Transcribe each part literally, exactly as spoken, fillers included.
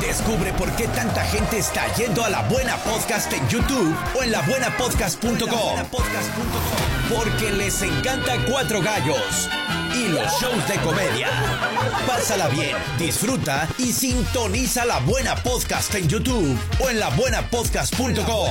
Descubre por qué tanta gente está yendo a La Buena Podcast en YouTube o en la buena podcast punto com. Porque les encanta Cuatro Gallos y los shows de comedia. Pásala bien, disfruta y sintoniza La Buena Podcast en YouTube o en la buena podcast punto com.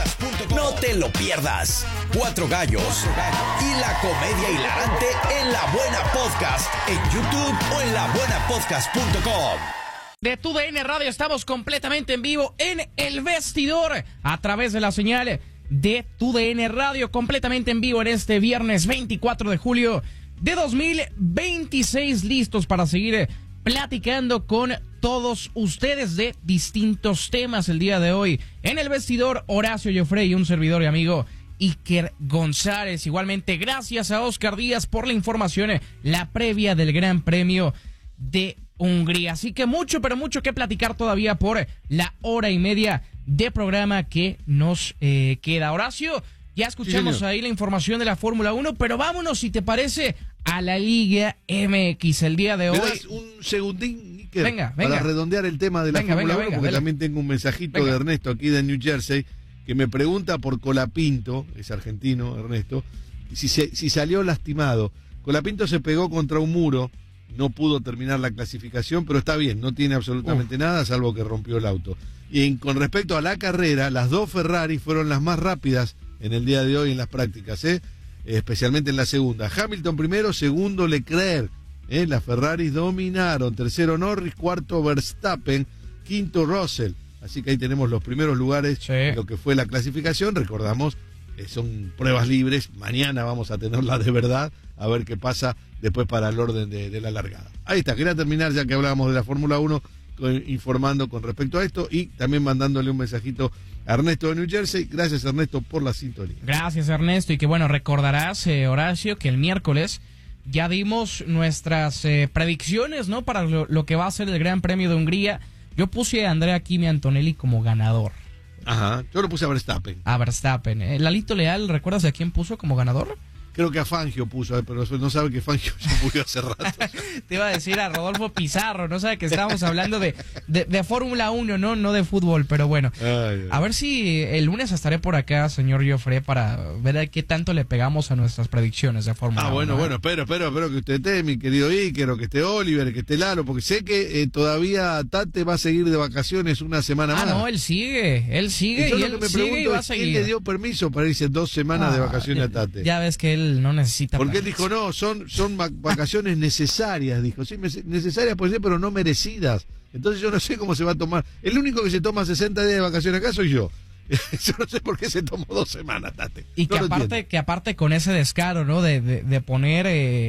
No te lo pierdas. Cuatro Gallos y la comedia hilarante en La Buena Podcast en YouTube o en la buena podcast punto com. De Tu D N Radio estamos completamente en vivo en El Vestidor a través de la señal de Tu D N Radio, completamente en vivo en este viernes veinticuatro de julio de dos mil veintiséis, listos para seguir platicando con todos ustedes de distintos temas el día de hoy. En El Vestidor, Horacio Joffre y un servidor y amigo Iker González. Igualmente, gracias a Oscar Díaz por la información, la previa del Gran Premio de Hungría. Así que mucho, pero mucho que platicar todavía por la hora y media de programa que nos eh, queda. Horacio, ya escuchamos sí, ahí la información de la Fórmula uno, pero vámonos, si te parece, a la Liga M X el día de hoy. ¿Me das un segundín, Iker, venga, venga, para redondear el tema de la venga, Fórmula venga, uno? Porque venga, también tengo un mensajito venga. de Ernesto aquí de New Jersey, que me pregunta por Colapinto, es argentino, Ernesto, si, se, si salió lastimado. Colapinto se pegó contra un muro, no pudo terminar la clasificación, pero está bien, no tiene absolutamente Uf. nada, salvo que rompió el auto. Y en, con respecto a la carrera, las dos Ferrari fueron las más rápidas en el día de hoy en las prácticas, ¿eh? especialmente en la segunda. Hamilton primero, segundo Leclerc, ¿eh? las Ferraris dominaron, tercero Norris, cuarto Verstappen, quinto Russell. Así que ahí tenemos los primeros lugares, sí. lo que fue la clasificación. Recordamos, eh, son pruebas libres, mañana vamos a tenerla de verdad, a ver qué pasa después para el orden de, de la largada. Ahí está, quería terminar ya que hablábamos de la Fórmula uno, con, informando con respecto a esto y también mandándole un mensajito a Ernesto de New Jersey. Gracias, Ernesto, por la sintonía. Gracias, Ernesto, y que bueno, recordarás, eh, Horacio, que el miércoles ya dimos nuestras eh, predicciones, ¿no? Para lo, lo que va a ser el Gran Premio de Hungría. Yo puse a Andrea Kimi Antonelli como ganador. Ajá, yo lo puse a Verstappen. A Verstappen. ¿Eh? Lalito Leal, ¿recuerdas a quién puso como ganador? Creo que a Fangio puso, pero no sabe que Fangio ya murió hace rato. Te iba a decir a Rodolfo Pizarro, no sabe que estábamos hablando de, de, de Fórmula uno, ¿no? No de fútbol, pero bueno. Ay, ay. A ver si el lunes estaré por acá, señor Joffre, para ver qué tanto le pegamos a nuestras predicciones de Fórmula uno. Ah, bueno, ¿eh? bueno, espero, espero, espero que usted esté, mi querido Iker, o que esté Oliver, que esté Lalo, porque sé que eh, todavía Tate va a seguir de vacaciones una semana ah, más. Ah, no, él sigue, él sigue y, y él me sigue y va a seguir. ¿Quién le dio permiso para irse dos semanas ah, de vacaciones a Tate? Ya ves que él no necesita. Porque él dijo, no, son, son vacaciones necesarias, dijo, sí, necesarias pues, pero no merecidas. Entonces yo no sé cómo se va a tomar. El único que se toma sesenta días de vacaciones acá soy yo. Yo no sé por qué se tomó dos semanas, Tate. Y no que aparte que aparte con ese descaro, ¿no? De, de, de poner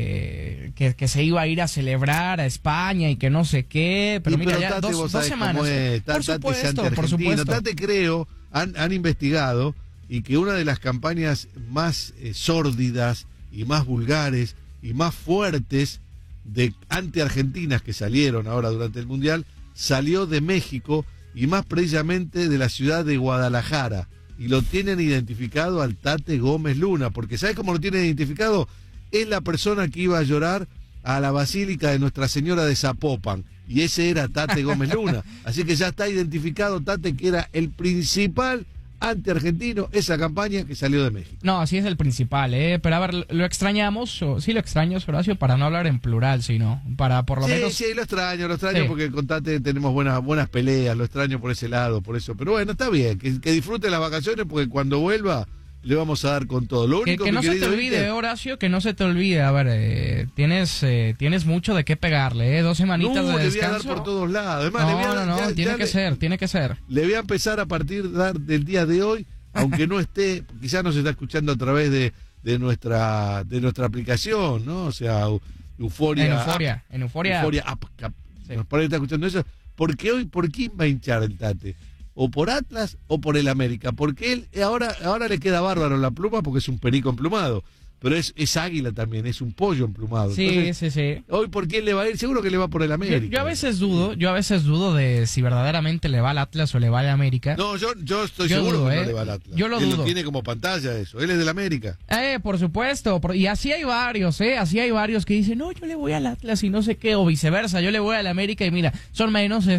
eh, que, que se iba a ir a celebrar a España y que no sé qué. Pero, y mira, pero ya Tate, dos, dos semanas. Es, por supuesto, por supuesto. Tate creo, han, han investigado y que una de las campañas más eh, sórdidas y más vulgares y más fuertes de anti-argentinas que salieron ahora durante el Mundial, salió de México y más precisamente de la ciudad de Guadalajara. Y lo tienen identificado al Tate Gómez Luna, porque ¿sabes cómo lo tienen identificado? Es la persona que iba a llorar a la Basílica de Nuestra Señora de Zapopan, y ese era Tate Gómez Luna. Así que ya está identificado Tate, que era el principal anti-argentino, esa campaña que salió de México. No, así es el principal, ¿eh? Pero a ver, ¿lo extrañamos? O, sí lo extraño, Horacio, para no hablar en plural, sino para por lo sí, menos... Sí, sí, lo extraño, lo extraño sí. porque con Tate tenemos buenas, buenas peleas, lo extraño por ese lado, por eso. Pero bueno, está bien, que, que disfrute las vacaciones porque cuando vuelva le vamos a dar con todo. Lo único que, que no se te olvide, Iker, Horacio, que no se te olvide. A ver, eh, tienes eh, tienes mucho de qué pegarle, ¿eh? Dos semanitas no, de descanso. le voy a dar por todos lados. Además, no, le voy a dar, no, no, ya, tiene ya que le, ser, tiene que ser. Le voy a empezar a partir del día de hoy, aunque no esté, quizás nos está escuchando a través de, de nuestra de nuestra aplicación, ¿no? O sea, Euforia. En Euforia, en Euforia. Euforia App, App, sí. Por ahí está escuchando eso. Porque hoy, ¿por quién va a hinchar el Tate? O por Atlas o por el América. Porque él ahora, ahora le queda bárbaro la pluma porque es un perico emplumado. Pero es, es águila también, es un pollo emplumado. Sí, Entonces, sí, sí. Hoy, ¿por quién le va a ir? Seguro que le va por el América. Yo, yo a veces dudo, yo a veces dudo de si verdaderamente le va al Atlas o le va al América. No, yo, yo estoy yo seguro dudo, que ¿eh? no le va al Atlas. Yo lo Él dudo. lo tiene como pantalla eso. Él es del América. Eh, por supuesto. Y así hay varios, ¿eh? Así hay varios que dicen, no, yo le voy al Atlas y no sé qué, o viceversa. Yo le voy al América y mira, son menos